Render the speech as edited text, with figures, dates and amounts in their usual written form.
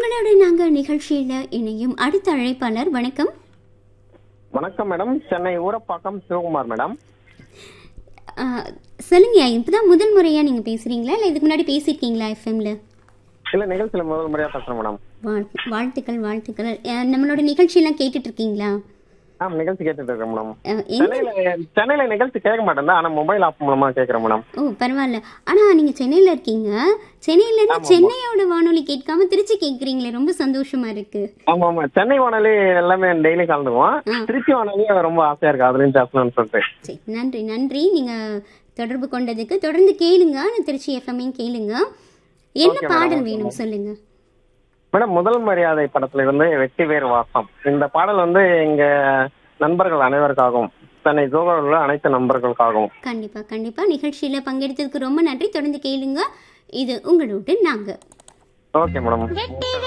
உங்களோட நாங்க நிகழ்ச்சியில இணையும் அடுத்த அழைப்பாளர். வணக்கம். வணக்கம் மேடம். சென்னை ஊரப்பாக்கம் சிவகுமார் மேடம். சொல்லுங்க, இப்பதான் முதல் முறையா நீங்க பேசுறீங்களா இல்ல இதுக்கு முன்னாடி பேசிருக்கீங்களா எஃப்எம்ல? இல்ல, நிகழ்ச்சியில முதல் முறையா பேசுறேன் மேடம். வாழ்த்துக்கள் வாழ்த்துக்கள். நம்மளோட நிகழ்ச்சி எல்லாம் கேட்டுட்டு இருக்கீங்களா? நிகழ்ச்சி கேட்டுட்டு இருக்கேன் மேடம். சென்னையில நிகழ்ச்சி கேட்க மாட்டேன், ஆனா மொபைல் ஆப் மூலமா கேட்கறேன் மேடம். ஓ பரவாயில்ல. ஆனா நீங்க சென்னையில இருக்கீங்க, சென்னையில இருந்து சென்னையோட வானொலி கேட்காம திருச்சி கேக்குறீங்களே, ரொம்ப சந்தோஷமா இருக்கு. ஆமா ஆமா, சென்னை வானொலி எல்லாமே டெய்லி கலந்துக்குவோம். திருச்சி வானொலி ரொம்ப ஆசையா இருக்கு, அதுலயும் பேசணும்னு சொல்லிட்டு. சரி, நன்றி நன்றி. நீங்க தொடர்பு கொண்டதுக்கு. தொடர்ந்து கேளுங்க, திருச்சி எஃப்எம்மையும் கேளுங்க. என்ன பாடல் வேணும் சொல்லுங்க மேடம். முதல் மரியாதை படத்துல இருந்து வெட்டி வேர் வாசம், இந்த பாடல் எங்க நண்பர்கள் அனைவருக்காகவும், சென்னை ஜோகோவில் உள்ள அனைத்து நண்பர்களுக்காகவும். கண்டிப்பா கண்டிப்பா. நிகழ்ச்சியில பங்கெடுத்ததுக்கு ரொம்ப நன்றி. தொடர்ந்து கேளுங்க. இது உங்களோட நாங்க. Okay madam.